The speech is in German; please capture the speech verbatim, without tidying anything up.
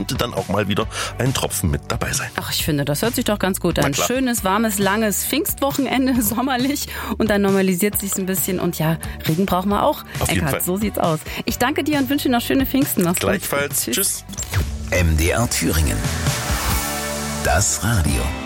könnte dann auch mal wieder ein Tropfen mit dabei sein. Ach, ich finde, das hört sich doch ganz gut an. Schönes, warmes, langes Pfingstwochenende, sommerlich. Und dann normalisiert sich's ein bisschen. Und ja, Regen brauchen wir auch. Auf jeden Eckhard, Fall. so sieht's aus. Ich danke dir und wünsche dir noch schöne Pfingsten. Mach's gut. Gleichfalls. Tschüss. M D R Thüringen. Das Radio.